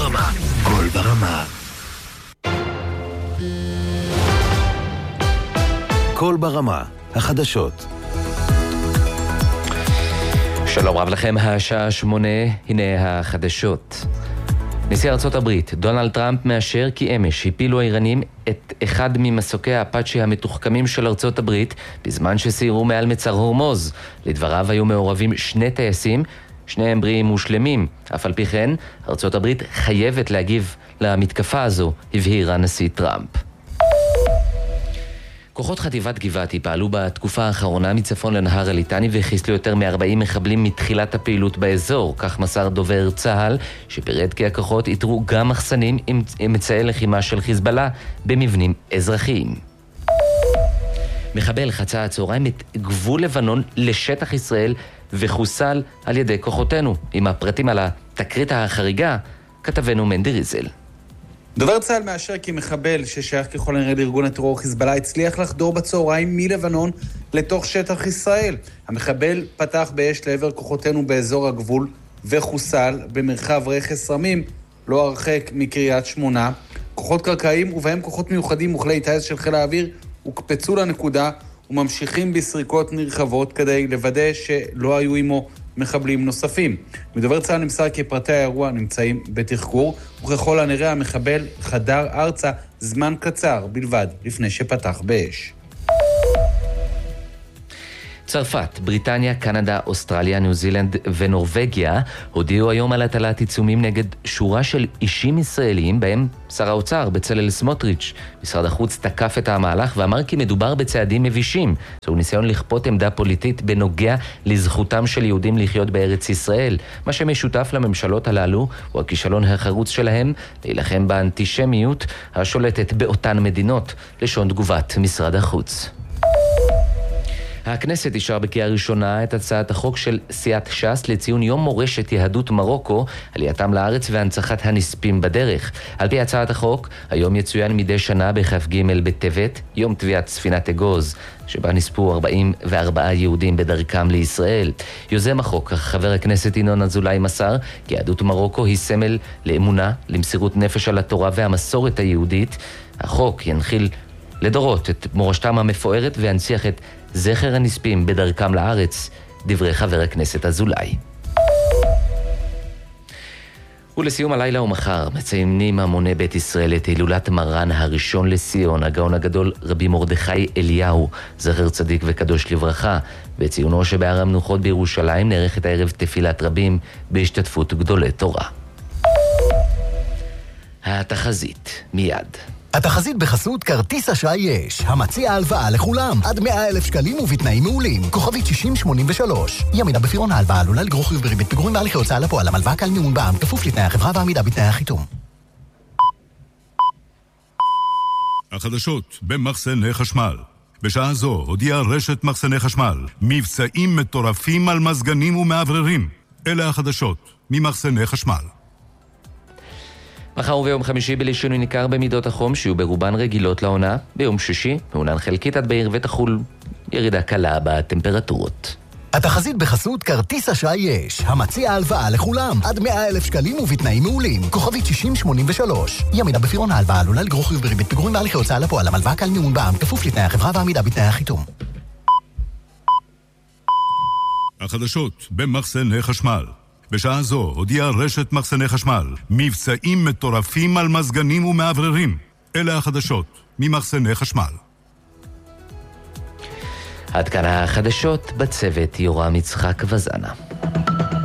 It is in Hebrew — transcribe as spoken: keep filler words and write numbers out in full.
ברמה. גול ברמה. קול ברמה, החדשות. שלום רב לכם, השעה שמונה, הנה החדשות. נשיא ארצות הברית, דונלד טראמפ, מאשר כי אמש הפילו האיראנים את אחד ממסוקי האפאצ'י המתוחכמים של ארצות הברית בזמן שסיירו מעל מצר הורמוז. לדבריו היו מעורבים שני טייסים, שניהם בריאים ושלמים. אף על פי כן, ארצות הברית חייבת להגיב למתקפה הזו, הבהיר הנשיא טראמפ. כוחות חטיבת גבעתי פעלו בתקופה האחרונה מצפון לנהר הליטני וחיסלו יותר מ-ארבעים מחבלים מתחילת הפעילות באזור. כך מסר דובר צה"ל, שפירט כי הכוחות איתרו גם מחסנים עם אמצעי לחימה של חיזבאללה במבנים אזרחיים. מחבל חצה הצהריים את גבול לבנון לשטח ישראל וחוסל על ידי כוחותינו. עם הפרטים על התקרית החריגה, כתבנו מנדי ריזל. דובר צה"ל מאשר כי מחבל ששייך ככל הנראה לארגון הטרור חיזבאללה הצליח לחדור בצהריים מלבנון לתוך שטח ישראל. המחבל פתח באש לעבר כוחותינו באזור הגבול וחוסל במרחב רכס רמים, לא הרחק מקריית שמונה. כוחות קרקעיים ובהם כוחות מיוחדים וכלי טיס של חיל האוויר הוקפצו לנקודה וממשיכים בסריקות נרחבות כדי לוודא שלא היו עמו מחבלים נוספים. מדובר צה"ל נמסר כי פרטי האירוע נמצאים בתחקור, וככל הנראה המחבל חדר ארצה זמן קצר בלבד לפני שפתח באש. צרפת, בריטניה, קנדה, אוסטרליה, ניו זילנד ונורווגיה הודיעו היום על הטלת עיצומים נגד שורה של אישים ישראלים, בהם שר האוצר בצלאל סמוטריץ'. משרד החוץ תקף את המהלך ואמר כי מדובר בצעדים מבישים. זהו ניסיון לכפות עמדה פוליטית בנוגע לזכותם של יהודים לחיות בארץ ישראל. מה שמשותף לממשלות הללו הוא הכישלון החרוץ שלהם להילחם באנטישמיות השולטת באותן מדינות, לשון תגובת משרד החוץ. הכנסת אישר בקריאה ראשונה את הצעת החוק של סיעת ש"ס לציון יום מורשת יהדות מרוקו, עלייתם לארץ והנצחת הנספים בדרך. על פי הצעת החוק, היום יצוין מדי שנה בכ"ג בטבת, יום טביעת ספינת אגוז, שבה נספו ארבעים וארבעה יהודים בדרכם לישראל. יוזם החוק, חבר הכנסת ינון אזולאי, מסר כי יהדות מרוקו היא סמל לאמונה, למסירות נפש על התורה והמסורת היהודית. החוק ינחיל לדורות את מורשתם המפוארת והנציח את זכר הנספים בדרכם לארץ, דברי חבר הכנסת אזולאי. ולסיום הלילה ומחר מציינים המוני בית ישראל את הילולת מרן הראשון לציון, הגאון הגדול רבי מרדכי אליהו, זכר צדיק וקדוש לברכה. בציונו שבהר המנוחות בירושלים נערכת הערב תפילת רבים בהשתתפות גדולי תורה. התחזית מיד. התחזית בחסות כרטיס אשראי יש, המציע הלוואה לכולם, עד מאה אלף שקלים ובתנאים מעולים. כוכבית שישים שמונים ושלוש. ימינה בפירעון ההלוואה עלולה לגרור חיוב בריבית פיגורים בהליכי הוצאה לפועל. המלוואה קל מימון בע"מ, כפוף לתנאי החברה ועמידה בתנאי החיתום. החדשות במחסני חשמל. בשעה זו הודיעה רשת מחסני חשמל מבצעים מטורפים על מזגנים ומעבררים. אלה החדשות ממחסני חשמל. מחר וביום חמישי בלי שינוי ניכר במידות החום שיהיו ברובן רגילות לעונה. ביום שישי מעונן חלקית עד בעיר ותחול ירידה קלה בטמפרטורות. התחזית בחסות כרטיס אשראי יש, המציע הלוואה לכולם, עד מאה אלף שקלים ובתנאים מעולים. כוכבית שישים שמונים ושלוש. ימינה בפירעון ההלוואה עלולה לגרור חיוב בריבית פיגורים בהליכי הוצאה לפועל. המלוואה קל מימון בע"מ, כפוף לתנאי החברה ועמידה בתנאי החיתום. החדשות במחסני חשמל. בשעה זו הודיעה רשת מחסני חשמל מבצעים מטורפים על מזגנים ומעבררים. אלה החדשות ממחסני חשמל. עד כאן החדשות, בצוות יורם יצחק וזנה.